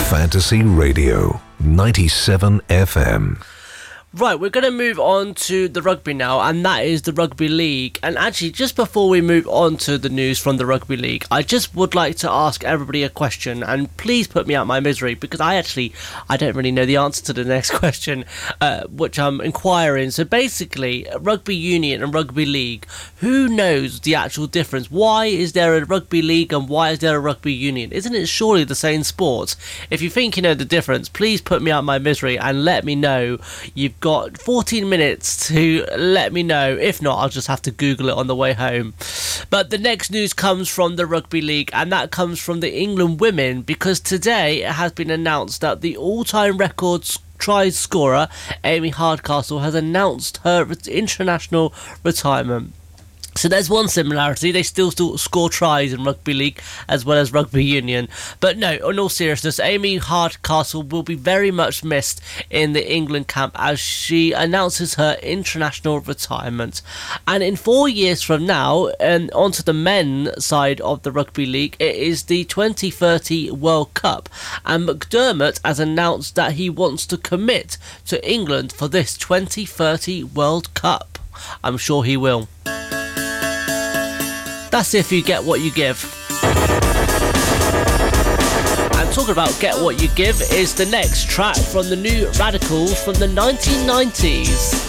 Fantasy Radio, 97 FM. Right, we're going to move on to the rugby now, and that is the Rugby League. And actually, just before we move on to the news from the Rugby League, I just would like to ask everybody a question, and please put me out my misery, because I don't really know the answer to the next question, which I'm inquiring. So basically, Rugby Union and Rugby League, who knows the actual difference? Why is there a Rugby League and why is there a Rugby Union? Isn't it surely the same sport? If you think you know the difference, please put me out my misery and let me know. You've got 14 minutes to let me know. If not, I'll just have to Google it on the way home. But the next news comes from the Rugby League, and that comes from the England women, because today it has been announced that the all-time records try scorer Amy Hardcastle has announced her international retirement. So there's one similarity, they still score tries in Rugby League as well as Rugby Union. But no, in all seriousness, Amy Hardcastle will be very much missed in the England camp as she announces her international retirement. And in 4 years from now, and onto the men's side of the Rugby League, it is the 2030 World Cup. And McDermott has announced that he wants to commit to England for this 2030 World Cup. I'm sure he will. That's if you get what you give. And talking about Get What You Give is the next track from the New Radicals from the 1990s.